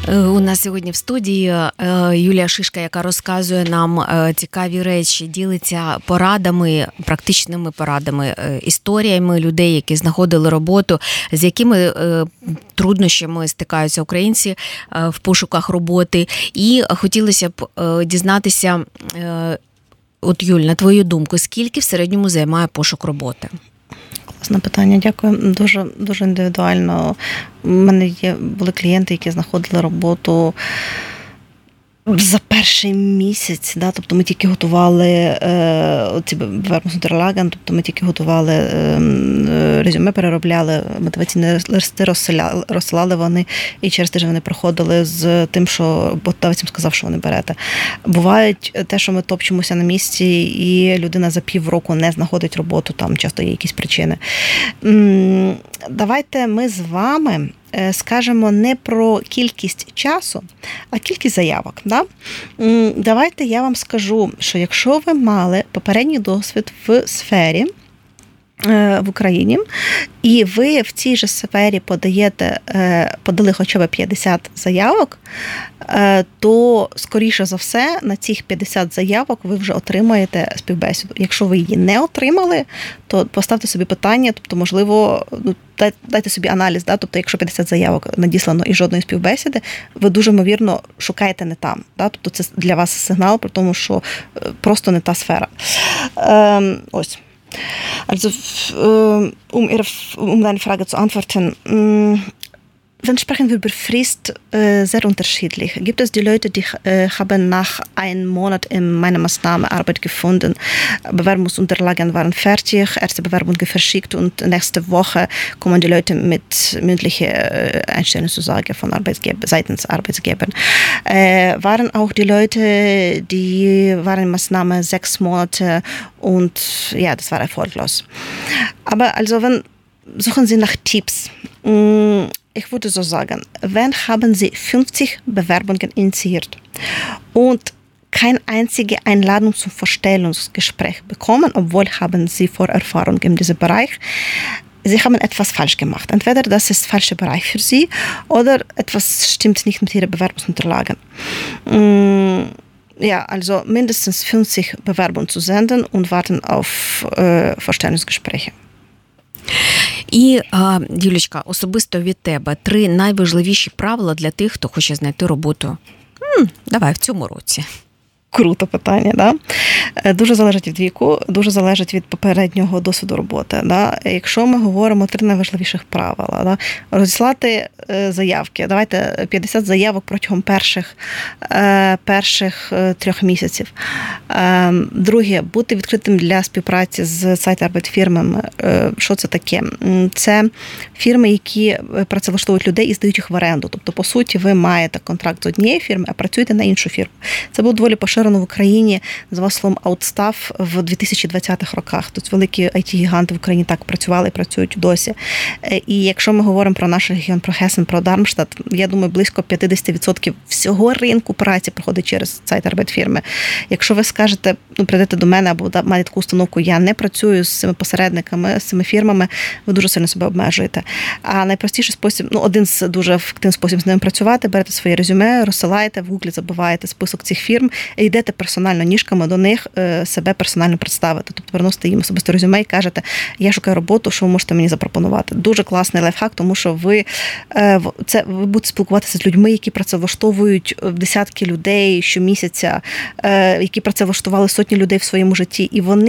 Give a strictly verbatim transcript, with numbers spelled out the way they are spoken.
У нас сьогодні в студії Юлія Шишка, яка розказує нам цікаві речі, ділиться порадами, практичними порадами, історіями людей, які знаходили роботу, з якими труднощами стикаються українці в пошуках роботи. І хотілося б дізнатися, от, Юль, на твою думку, скільки в середньому займає пошук роботи? Класне питання, дякую. Дуже, дуже індивідуально. У мене є, були клієнти, які знаходили роботу за перший місяць, да, тобто ми тільки готували е, ці Bewerbungsunterlagen, тобто ми тільки готували е, резюме, переробляли, мотиваційні листи розсилали, розсилали вони, і через тиждень вони приходили з тим, що роботодавець їм сказав, що вони берете. Бувають те, що ми топчемося на місці, і людина за півроку не знаходить роботу, там часто є якісь причини. Давайте ми з вами скажемо не про кількість часу, а кількість заявок. Да? Давайте я вам скажу, що якщо ви мали попередній досвід в сфері, в Україні, і ви в цій же сфері подаєте, подали хоча б п'ятдесят заявок, то, скоріше за все, на цих п'ятдесят заявок ви вже отримаєте співбесіду. Якщо ви її не отримали, то поставте собі питання, тобто, можливо, ну, дайте собі аналіз, да? Тобто, якщо п'ятдесят заявок надіслано і жодної співбесіди, ви дуже, ймовірно, шукаєте не там. Да? Тобто, це для вас сигнал про тому, що просто не та сфера. Ем, ось. Also, um, ihre, um deine Frage zu antworten, dann sprechen wir über Frist äh, sehr unterschiedlich. Gibt es die Leute, die äh, haben nach einem Monat in meiner Maßnahme Arbeit gefunden, Bewerbungsunterlagen waren fertig, erste Bewerbungen verschickt und nächste Woche kommen die Leute mit mündlicher äh, Einstellungszusage von Arbeitgeber, seitens Arbeitgebern. Äh, waren auch die Leute, die waren in Maßnahme sechs Monate und ja, das war erfolglos. Aber also, wenn suchen Sie nach Tipps. Ich würde so sagen, wenn haben Sie fünfzig Bewerbungen initiiert und keine einzige Einladung zum Vorstellungsgespräch bekommen, obwohl haben Sie Vorerfahrung in diesem Bereich, Sie haben etwas falsch gemacht. Entweder das ist der falsche Bereich für Sie oder etwas stimmt nicht mit Ihren Bewerbungsunterlagen. Ja, also mindestens fünfzig Bewerbungen zu senden und warten auf äh, Vorstellungsgespräche. І, Юлічка, особисто від тебе три найважливіші правила для тих, хто хоче знайти роботу, М, давай, в цьому році. Круто питання, да? Дуже залежить від віку, дуже залежить від попереднього досвіду роботи. Да? Якщо ми говоримо три найважливіших правила, да? Розіслати заявки, давайте п'ятдесят заявок протягом перших, перших трьох місяців. Друге, бути відкритим для співпраці з сайт-арбайт-фірмами. Що це таке? Це фірми, які працевлаштовують людей і здають їх в оренду. Тобто, по суті, ви маєте контракт з однієї фірми, а працюєте на іншу фірму. Це було доволі поширено в Україні, за словом аутстаф в дві тисячі двадцятих роках. Тут великі ай ті-гіганти в Україні так працювали і працюють досі. І якщо ми говоримо про наш регіон, про Гесен, про Дармштадт, я думаю, близько п'ятдесят відсотків всього ринку праці проходить через сайт-арбайт-фірми. Якщо ви скажете, ну, прийдете до мене або маєте таку установку, я не працюю з цими посередниками, з цими фірмами, ви дуже сильно себе обмежуєте. А найпростіший спосіб, ну, один з дуже ефективний спосіб з ними працювати, берете своє резюме, розсилаєте, в гуглі забиваєте список цих фірм і йдете персонально ніжками до них себе персонально представити. Тобто приносите їм особисто резюме і кажете, я шукаю роботу, що ви можете мені запропонувати. Дуже класний лайфхак, тому що ви, це, ви будете спілкуватися з людьми, які працевлаштовують десятки людей щомісяця, які працевлаштували сотні людей в своєму житті, і вони